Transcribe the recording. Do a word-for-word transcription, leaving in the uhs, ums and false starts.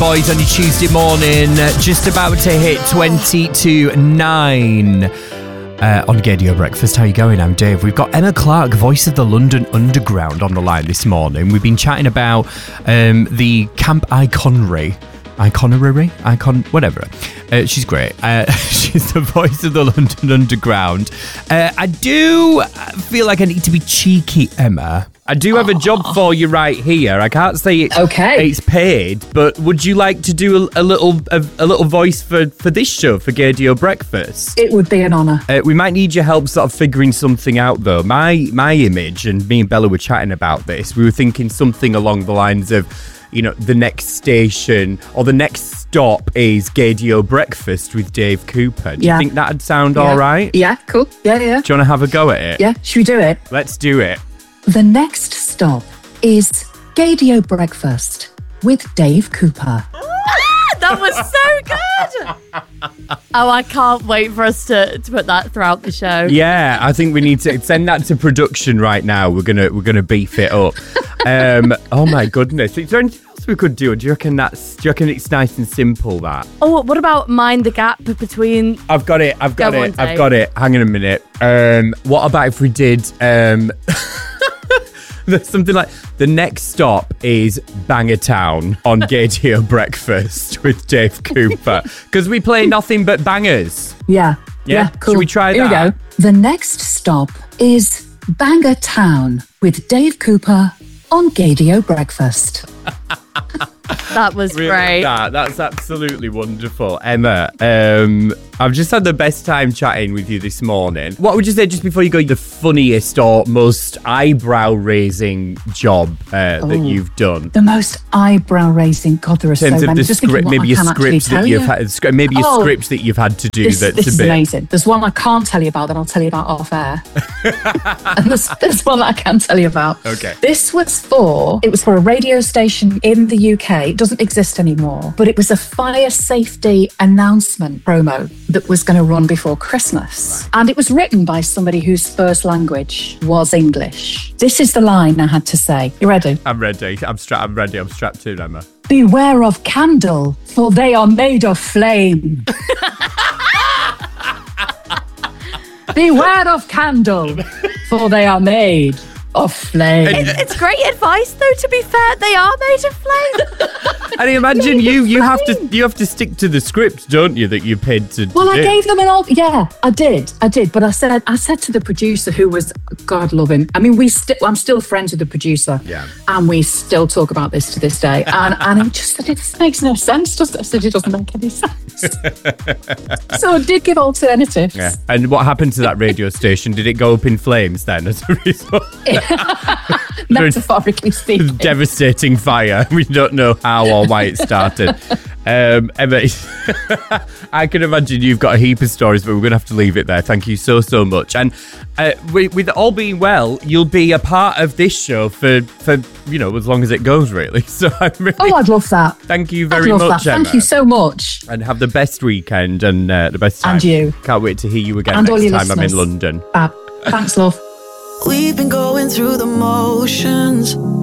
Boys on your Tuesday morning, just about to hit twenty to nine uh, on Gaydio Breakfast. How you going? I'm Dave. We've got Emma Clark, voice of the London Underground, on the line this morning. We've been chatting about um, the Camp Iconry. Iconery? Icon, whatever. Uh, she's great. Uh, she's the voice of the London Underground. Uh, I do feel like I need to be cheeky, Emma. I do have a job for you right here. I can't say it's, okay. it's paid, but would you like to do a, a little a, a little voice for, for this show, for Gaydio Breakfast? It would be an honour. Uh, we might need your help sort of figuring something out, though. My, my image, and me and Bella were chatting about this, we were thinking something along the lines of, you know, the next station or the next stop is Gaydio Breakfast with Dave Cooper. Do yeah. you think that'd sound yeah. all right? Yeah, cool. Yeah, yeah. Do you want to have a go at it? Yeah, should we do it? Let's do it. The next stop is Gaydio Breakfast with Dave Cooper. That was so good. Oh, I can't wait for us to, to put that throughout the show. Yeah, I think we need to send that to production right now. We're gonna we're gonna beef it up. Um, oh my goodness. Is there anything else we could do? Or do you reckon that's do you reckon it's nice and simple that? Oh, what about mind the gap between I've got it, I've got Go it, on, I've got it. Hang on a minute. Um, what about if we did um something like the next stop is Bangertown on Gaydio Breakfast with Dave Cooper, because we play nothing but bangers. Yeah. Yeah, yeah cool. Should we try Here that? we go. The next stop is Bangertown with Dave Cooper on Gaydio Breakfast. That was Really, great. That, that's absolutely wonderful. Emma, um, I've just had the best time chatting with you this morning. What would you say, just before you go, the funniest or most eyebrow-raising job uh, Oh. that you've done? The most eyebrow-raising. God, there are In so terms many. of the Just thinking script, what maybe I a can actually script that tell you've you. had, sc- maybe a Oh. script that you've had to do This, that's this a is bit... amazing. There's one I can't tell you about that I'll tell you about off air. And there's, there's one that I can tell you about. Okay. This was for, it was for a radio station in the U K. It doesn't exist anymore, but it was a fire safety announcement promo that was going to run before Christmas. Right. And it was written by somebody whose first language was English. This is the line I had to say. You ready? I'm ready. I'm, stra- I'm ready. I'm strapped in, Emma. Beware of candle, for they are made of flame. Beware of candle, for they are made of flame. It's, it's great advice, though, to be fair. They are made of flame. And I imagine you you have to you have to stick to the script, don't you, that you paid to, to Well, I do? gave them an old, yeah, I did, I did. But I said, I said to the producer, who was, God love him. I mean, we still, I'm still friends with the producer, Yeah. and we still talk about this to this day. And and he just said, this makes no sense. Does I said, it doesn't make any sense. So I did give alternatives. Yeah. And what happened to that radio station? Did it go up in flames then as a result? Metaphorically speaking. Devastating fire. We don't know how or why it started. Um, Emma, I can imagine you've got a heap of stories, but we're going to have to leave it there. Thank you so, so much. And uh, with, with all being well, you'll be a part of this show for, for you know, as long as it goes, really. So I'm really... Oh, I'd love that. Thank you I'd very love much, that. Emma. Thank you so much. And have the best weekend and uh, the best time. And you. Can't wait to hear you again And all next your time I'm in listeners. London. Fab. Thanks, love. We've been going through the motions,